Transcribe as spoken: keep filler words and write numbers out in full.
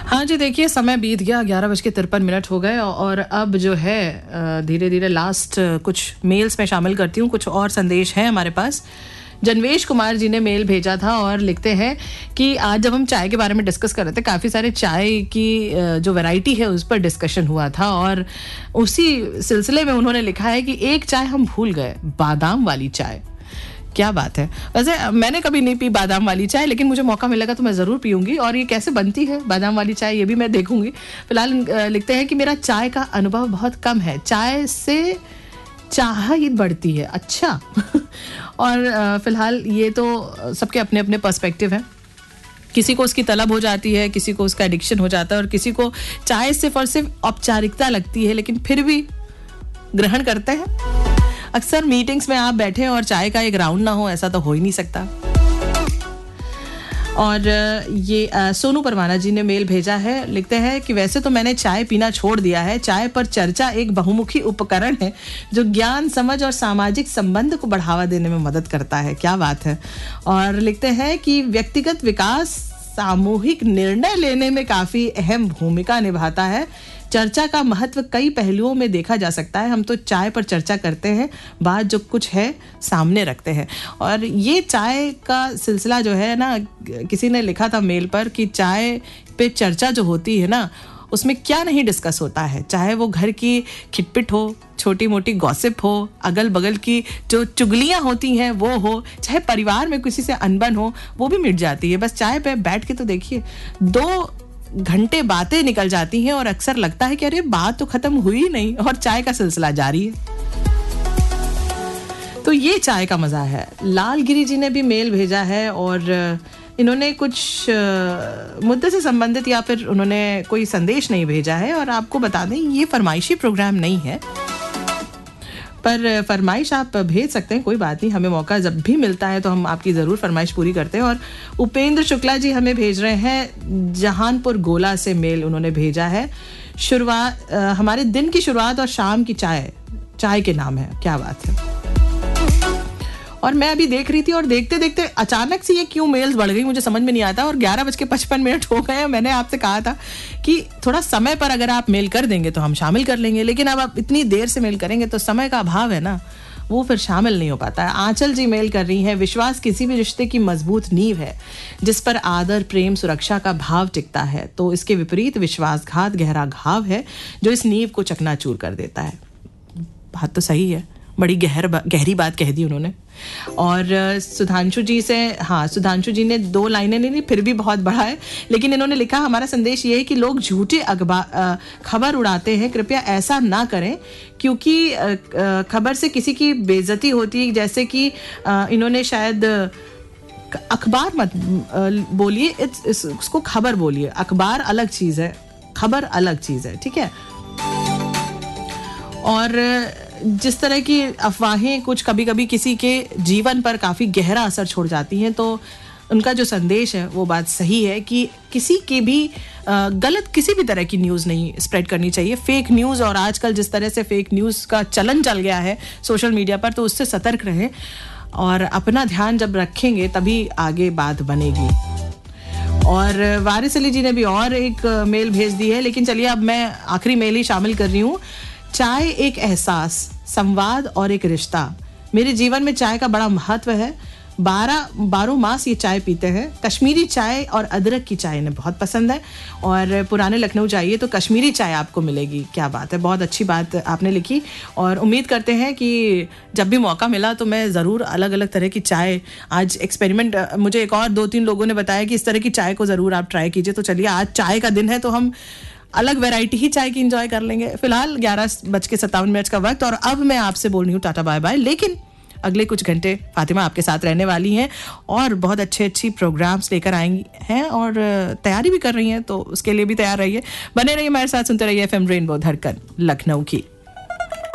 हाँ जी, देखिए समय बीत गया, ग्यारह बज के तिरपन मिनट हो गए और अब जो है धीरे धीरे लास्ट कुछ मेल्स में शामिल करती हूँ। कुछ और संदेश हैं हमारे पास। जनवेश कुमार जी ने मेल भेजा था और लिखते हैं कि आज जब हम चाय के बारे में डिस्कस कर रहे थे, काफ़ी सारे चाय की जो वैरायटी है उस पर डिस्कशन हुआ था और उसी सिलसिले में उन्होंने लिखा है कि एक चाय हम भूल गए, बादाम वाली चाय। क्या बात है। वैसे मैंने कभी नहीं पी बादाम वाली चाय, लेकिन मुझे मौका मिलेगा तो मैं ज़रूर पीऊंगी। और ये कैसे बनती है बादाम वाली चाय, ये भी मैं देखूंगी। फिलहाल लिखते हैं कि मेरा चाय का अनुभव बहुत कम है, चाय से चाह ही बढ़ती है। अच्छा और फिलहाल ये तो सबके अपने अपने पर्सपेक्टिव हैं। किसी को उसकी तलब हो जाती है, किसी को उसका एडिक्शन हो जाता है और किसी को चाय सिर्फ और सिर्फ औपचारिकता लगती है, लेकिन फिर भी ग्रहण करते हैं। अक्सर मीटिंग्स में आप बैठे और चाय का एक राउंड ना हो, ऐसा तो हो ही नहीं सकता। और ये आ, सोनू परवाना जी ने मेल भेजा है, लिखते हैं कि वैसे तो मैंने चाय पीना छोड़ दिया है। चाय पर चर्चा एक बहुमुखी उपकरण है जो ज्ञान, समझ और सामाजिक संबंध को बढ़ावा देने में मदद करता है। क्या बात है। और लिखते हैं कि व्यक्तिगत विकास सामूहिक निर्णय लेने में काफ़ी अहम भूमिका निभाता है। चर्चा का महत्व कई पहलुओं में देखा जा सकता है। हम तो चाय पर चर्चा करते हैं, बात जो कुछ है सामने रखते हैं। और ये चाय का सिलसिला जो है ना, किसी ने लिखा था मेल पर कि चाय पे चर्चा जो होती है ना, उसमें क्या नहीं डिस्कस होता है। चाहे वो घर की खिटपिट हो, छोटी मोटी गॉसिप हो, अगल बगल की जो चुगलियाँ होती हैं वो हो, चाहे परिवार में किसी से अनबन हो, वो भी मिट जाती है। बस चाय पे बैठ के तो देखिए, दो घंटे बातें निकल जाती हैं और अक्सर लगता है कि अरे बात तो खत्म हुई ही नहीं और चाय का सिलसिला जारी है। तो ये चाय का मजा है। लालगिरी जी ने भी मेल भेजा है और इन्होंने कुछ मुद्दे से संबंधित या फिर उन्होंने कोई संदेश नहीं भेजा है। और आपको बता दें, ये फरमाइशी प्रोग्राम नहीं है, पर फरमाइश आप भेज सकते हैं, कोई बात नहीं। हमें मौका जब भी मिलता है तो हम आपकी ज़रूर फरमाइश पूरी करते हैं। और उपेंद्र शुक्ला जी हमें भेज रहे हैं जहानपुर गोला से मेल उन्होंने भेजा है। शुरुआत हमारे दिन की शुरुआत और शाम की चाय, चाय के नाम है। क्या बात है। और मैं अभी देख रही थी और देखते देखते अचानक से ये क्यों मेल्स बढ़ गई, मुझे समझ में नहीं आता। और ग्यारह बज के पचपन मिनट हो गए हैं। मैंने आपसे कहा था कि थोड़ा समय पर अगर आप मेल कर देंगे तो हम शामिल कर लेंगे, लेकिन अब आप इतनी देर से मेल करेंगे तो समय का अभाव है ना, वो फिर शामिल नहीं हो पाता है। आंचल जी मेल कर रही हैं, विश्वास किसी भी रिश्ते की मजबूत नींव है जिस पर आदर, प्रेम, सुरक्षा का भाव टिकता है। तो इसके विपरीत विश्वासघात गहरा घाव है जो इस नींव को चकनाचूर कर देता है। बात तो सही है, बड़ी गहर गहरी बात कह दी उन्होंने। और सुधांशु जी से, हाँ सुधांशु जी ने दो लाइनें नहीं ली, फिर भी बहुत बड़ा है, लेकिन इन्होंने लिखा हमारा संदेश ये है कि लोग झूठे अखबार खबर उड़ाते हैं, कृपया ऐसा ना करें क्योंकि खबर से किसी की बेइज्जती होती है। जैसे कि इन्होंने शायद अखबार मत बोलिए, उसको खबर बोलिए। अखबार अलग चीज़ है, खबर अलग चीज़ है, ठीक है। और जिस तरह की अफवाहें कुछ कभी कभी किसी के जीवन पर काफ़ी गहरा असर छोड़ जाती हैं, तो उनका जो संदेश है वो बात सही है कि किसी के भी गलत किसी भी तरह की न्यूज़ नहीं स्प्रेड करनी चाहिए। फेक न्यूज़, और आजकल जिस तरह से फेक न्यूज़ का चलन चल गया है सोशल मीडिया पर, तो उससे सतर्क रहें और अपना ध्यान जब रखेंगे तभी आगे बात बनेगी। और वारिस अली जी ने भी और एक मेल भेज दी है, लेकिन चलिए अब मैं आखिरी मेल ही शामिल कर रही हूँ। चाय एक एहसास, संवाद और एक रिश्ता। मेरे जीवन में चाय का बड़ा महत्व है। बारह बारह मास ये चाय पीते हैं। कश्मीरी चाय और अदरक की चाय इन्हें बहुत पसंद है। और पुराने लखनऊ जाइए तो कश्मीरी चाय आपको मिलेगी। क्या बात है, बहुत अच्छी बात आपने लिखी। और उम्मीद करते हैं कि जब भी मौका मिला तो मैं ज़रूर अलग अलग तरह की चाय, आज एक्सपेरिमेंट, मुझे एक और दो तीन लोगों ने बताया कि इस तरह की चाय को ज़रूर आप ट्राई कीजिए। तो चलिए, आज चाय का दिन है तो हम अलग वैरायटी ही चाय की एंजॉय कर लेंगे। फिलहाल ग्यारह बज के सत्तावन मिनट का वक्त, और अब मैं आपसे बोल रही हूँ टाटा बाय बाय। लेकिन अगले कुछ घंटे फातिमा आपके साथ रहने वाली हैं और बहुत अच्छे अच्छी प्रोग्राम्स लेकर आई हैं और तैयारी भी कर रही हैं, तो उसके लिए भी तैयार रहिए। बने रहिए हमारे साथ, सुनते रहिए एफएम रेनबो धड़कन लखनऊ की।